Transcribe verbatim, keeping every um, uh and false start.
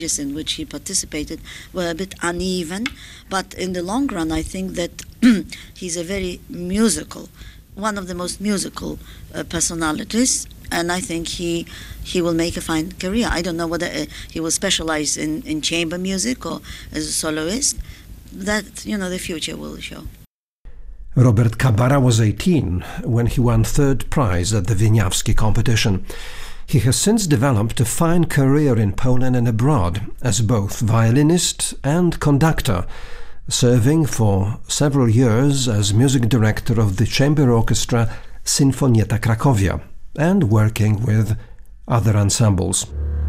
in which he participated were a bit uneven, but in the long run I think that he's a very musical, one of the most musical uh, personalities, and I think he he will make a fine career. I don't know whether uh, he will specialize in, in chamber music or as a soloist. That, you know, the future will show. Robert Kabara was eighteen when he won third prize at the Wieniawski competition. He has since developed a fine career in Poland and abroad as both violinist and conductor, serving for several years as music director of the chamber orchestra Sinfonietta Cracovia and working with other ensembles.